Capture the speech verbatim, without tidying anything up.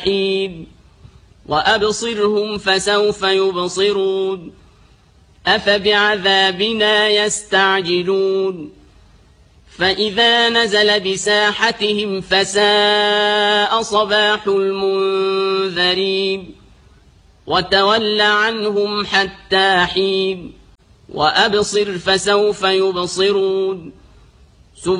حين وأبصرهم فسوف يبصرون أفبعذابنا يستعجلون فإذا نزل بساحتهم فساء صباح المنذرين وتول عنهم حتى حين وأبصر فسوف يبصرون